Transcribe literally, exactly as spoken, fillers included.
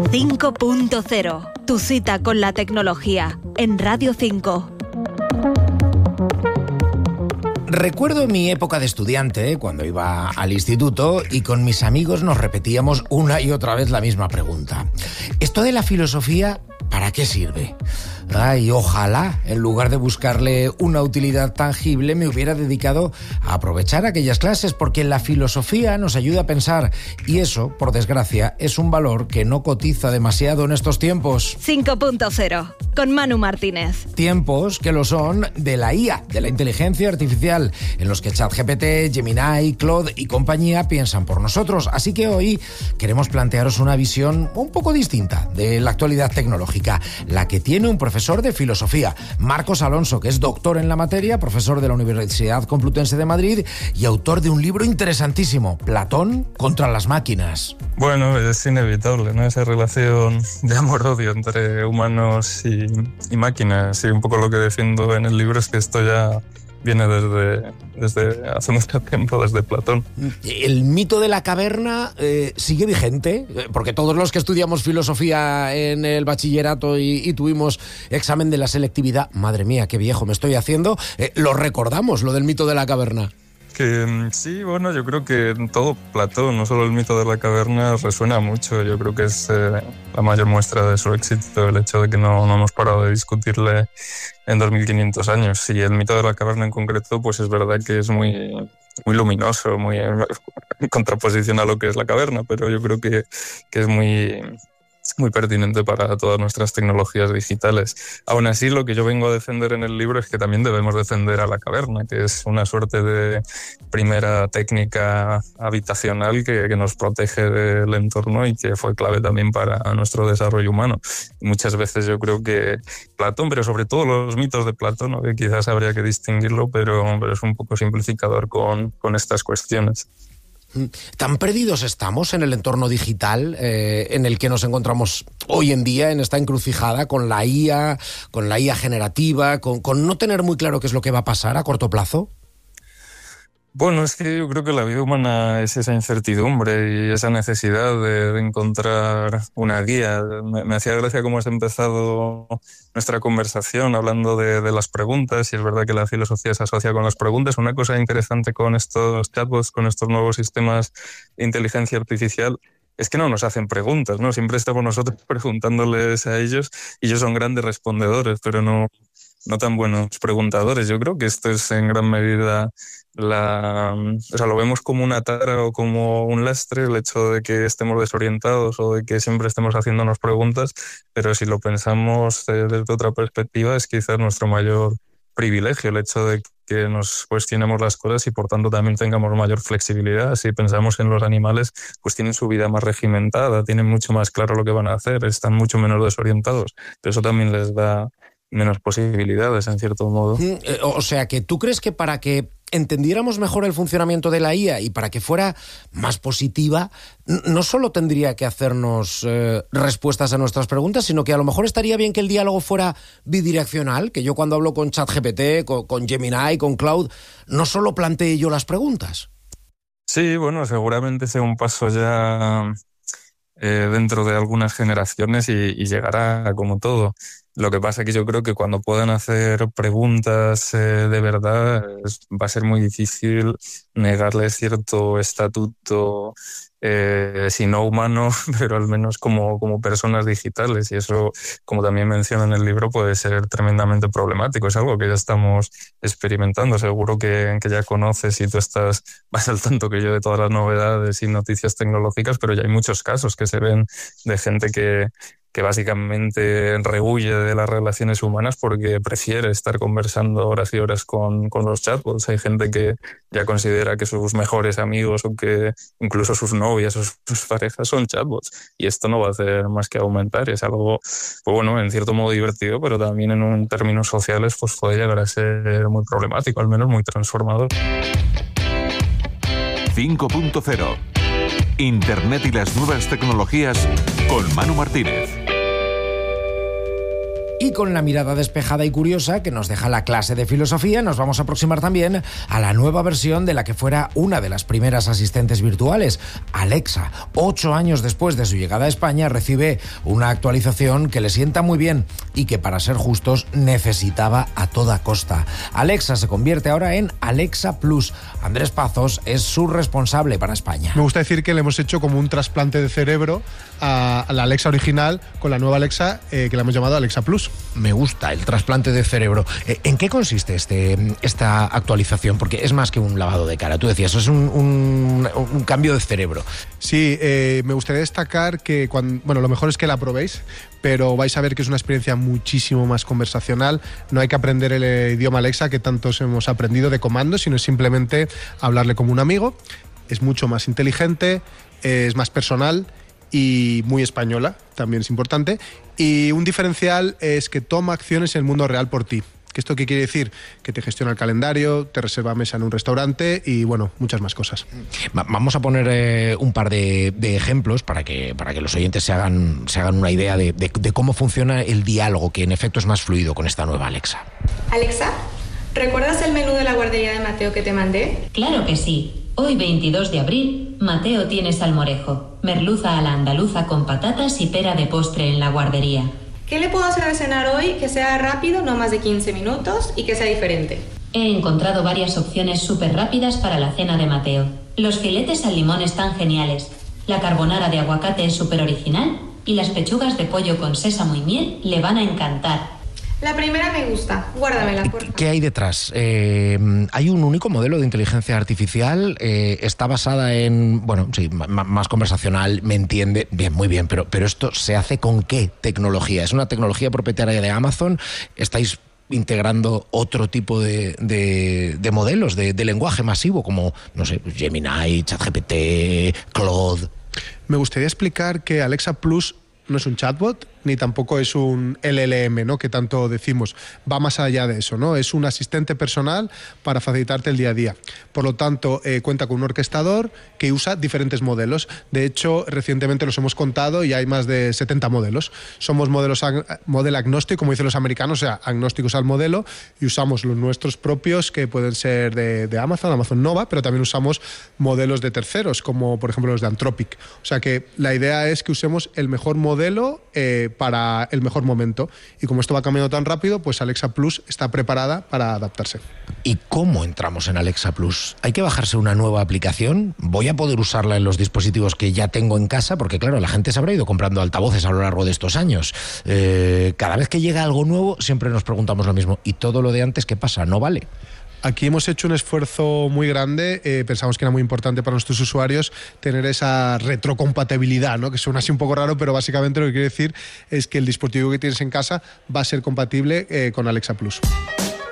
cinco punto cero. Tu cita con la tecnología en Radio cinco. Recuerdo mi época de estudiante, cuando iba al instituto y con mis amigos nos repetíamos una y otra vez la misma pregunta. ¿Esto de la filosofía para qué sirve? Ay, ojalá, en lugar de buscarle una utilidad tangible, me hubiera dedicado a aprovechar aquellas clases, porque la filosofía nos ayuda a pensar y eso, por desgracia, es un valor que no cotiza demasiado en estos tiempos. cinco punto cero, con Manu Martínez. Tiempos que lo son de la I A, de la inteligencia artificial, en los que ChatGPT, Gemini, Claude y compañía piensan por nosotros. Así que hoy queremos plantearos una visión un poco distinta de la actualidad tecnológica, la que tiene un profesor de filosofía, Marcos Alonso, que es doctor en la materia, profesor de la Universidad Complutense de Madrid y autor de un libro interesantísimo, Platón contra las máquinas. Bueno, es inevitable, ¿no? Esa relación de amor-odio entre humanos y, y máquinas. Y un poco lo que defiendo en el libro es que esto ya viene desde, desde hace mucho tiempo, desde Platón. ¿El mito de la caverna eh, sigue vigente? Porque todos los que estudiamos filosofía en el bachillerato y, y tuvimos examen de la selectividad, madre mía, qué viejo me estoy haciendo, eh, lo recordamos, lo del mito de la caverna. Que sí, bueno, yo creo que todo Platón, no solo el mito de la caverna, resuena mucho. Yo creo que es eh, la mayor muestra de su éxito, el hecho de que no, no hemos parado de discutirle en dos mil quinientos años. Y el mito de la caverna en concreto, pues es verdad que es muy, muy luminoso, muy en contraposición a lo que es la caverna, pero yo creo que, que es muy... muy pertinente para todas nuestras tecnologías digitales. Aún así, lo que yo vengo a defender en el libro es que también debemos defender a la caverna, que es una suerte de primera técnica habitacional que, que nos protege del entorno y que fue clave también para nuestro desarrollo humano. Muchas veces yo creo que Platón, pero sobre todo los mitos de Platón, ¿no? Que quizás habría que distinguirlo, pero, pero es un poco simplificador con, con estas cuestiones. ¿Tan perdidos estamos en el entorno digital eh, en el que nos encontramos hoy en día, en esta encrucijada con la I A, con la I A generativa, con, con no tener muy claro qué es lo que va a pasar a corto plazo? Bueno, es que yo creo que la vida humana es esa incertidumbre y esa necesidad de, de encontrar una guía. Me, me hacía gracia cómo has empezado nuestra conversación hablando de, de las preguntas, y es verdad que la filosofía se asocia con las preguntas. Una cosa interesante con estos chatbots, con estos nuevos sistemas de inteligencia artificial, es que no nos hacen preguntas, ¿no? Siempre estamos nosotros preguntándoles a ellos y ellos son grandes respondedores, pero no, no tan buenos preguntadores. Yo creo que esto es en gran medida la, o sea, lo vemos como una tara o como un lastre, el hecho de que estemos desorientados o de que siempre estemos haciéndonos preguntas, pero si lo pensamos desde otra perspectiva es quizás nuestro mayor privilegio, el hecho de que nos cuestionemos las cosas y por tanto también tengamos mayor flexibilidad. Si pensamos en los animales, pues tienen su vida más regimentada, tienen mucho más claro lo que van a hacer, están mucho menos desorientados, pero eso también les da menos posibilidades en cierto modo. O sea, que tú crees que para que entendiéramos mejor el funcionamiento de la I A y para que fuera más positiva, no solo tendría que hacernos eh, respuestas a nuestras preguntas, sino que a lo mejor estaría bien que el diálogo fuera bidireccional, que yo cuando hablo con ChatGPT, con, con Gemini, con Claude, no solo plantee yo las preguntas. Sí, bueno, seguramente sea un paso ya eh, dentro de algunas generaciones y, y llegará como todo. Lo que pasa es que yo creo que cuando puedan hacer preguntas eh, de verdad es, va a ser muy difícil negarles cierto estatuto, eh, si no humano, pero al menos como, como personas digitales. Y eso, como también menciona en el libro, puede ser tremendamente problemático. Es algo que ya estamos experimentando. Seguro que, que ya conoces y tú estás más al tanto que yo de todas las novedades y noticias tecnológicas, pero ya hay muchos casos que se ven de gente que que básicamente rehuye de las relaciones humanas porque prefiere estar conversando horas y horas con, con los chatbots. Hay gente que ya considera que sus mejores amigos o que incluso sus novias o sus parejas son chatbots. Y esto no va a hacer más que aumentar. Es algo, pues bueno, en cierto modo divertido, pero también en un, términos sociales pues puede llegar a ser muy problemático, al menos muy transformador. cinco punto cero. Internet y las nuevas tecnologías con Manu Martínez. Y con la mirada despejada y curiosa que nos deja la clase de filosofía, nos vamos a aproximar también a la nueva versión de la que fuera una de las primeras asistentes virtuales, Alexa. Ocho años después de su llegada a España, recibe una actualización que le sienta muy bien y que, para ser justos, necesitaba a toda costa. Alexa se convierte ahora en Alexa Plus. Andrés Pazos es su responsable para España. Me gusta decir que le hemos hecho como un trasplante de cerebro a la Alexa original con la nueva Alexa, eh, que la hemos llamado Alexa Plus. Me gusta el trasplante de cerebro. ¿En qué consiste este, esta actualización? Porque es más que un lavado de cara. Tú decías, es un, un, un cambio de cerebro. Sí, eh, me gustaría destacar que, cuando, bueno, lo mejor es que la probéis, pero vais a ver que es una experiencia muchísimo más conversacional. No hay que aprender el idioma Alexa que tantos hemos aprendido de comandos, sino simplemente hablarle como un amigo. Es mucho más inteligente, es más personal y muy española, también es importante. Y un diferencial es que toma acciones en el mundo real por ti. ¿Esto qué quiere decir? Que te gestiona el calendario, te reserva mesa en un restaurante y, bueno, muchas más cosas. Vamos a poner eh, un par de, de ejemplos para que, para que los oyentes se hagan, se hagan una idea de, de, de cómo funciona el diálogo, que en efecto es más fluido con esta nueva Alexa. Alexa, ¿recuerdas el menú de la guardería de Mateo que te mandé? Claro que sí. Hoy, veintidós de abril, Mateo tiene salmorejo, merluza a la andaluza con patatas y pera de postre en la guardería. ¿Qué le puedo hacer de cenar hoy que sea rápido, no más de quince minutos, y que sea diferente? He encontrado varias opciones súper rápidas para la cena de Mateo. Los filetes al limón están geniales, la carbonara de aguacate es súper original y las pechugas de pollo con sésamo y miel le van a encantar. La primera me gusta, guárdamela, por favor. ¿Qué hay detrás? Eh, hay un único modelo de inteligencia artificial, eh, está basada en, bueno, sí, m- más conversacional, me entiende, bien, muy bien, pero, pero esto se hace con ¿qué tecnología? ¿Es una tecnología propietaria de Amazon? ¿Estáis integrando otro tipo de, de, de modelos de, de lenguaje masivo como, no sé, Gemini, ChatGPT, Claude? Me gustaría explicar que Alexa Plus no es un chatbot, ni tampoco es un L L M, ¿no?, que tanto decimos. Va más allá de eso, ¿no? Es un asistente personal para facilitarte el día a día. Por lo tanto, eh, cuenta con un orquestador que usa diferentes modelos. De hecho, recientemente los hemos contado y hay más de setenta modelos. Somos modelos ag- modelo agnóstico, como dicen los americanos, o sea, agnósticos al modelo, y usamos los nuestros propios, que pueden ser de, de Amazon, Amazon Nova, pero también usamos modelos de terceros, como por ejemplo los de Anthropic. O sea que la idea es que usemos el mejor modelo eh, para el mejor momento. Y como esto va cambiando tan rápido, pues Alexa Plus está preparada para adaptarse. ¿Y cómo entramos en Alexa Plus? ¿Hay que bajarse una nueva aplicación? ¿Voy a poder usarla en los dispositivos que ya tengo en casa? Porque claro, la gente se habrá ido comprando altavoces a lo largo de estos años. Eh, cada vez que llega algo nuevo, siempre nos preguntamos lo mismo. ¿Y todo lo de antes qué pasa? ¿No vale? Aquí hemos hecho un esfuerzo muy grande, eh, pensamos que era muy importante para nuestros usuarios tener esa retrocompatibilidad, ¿no?, que suena así un poco raro, pero básicamente lo que quiere decir es que el dispositivo que tienes en casa va a ser compatible eh, con Alexa Plus.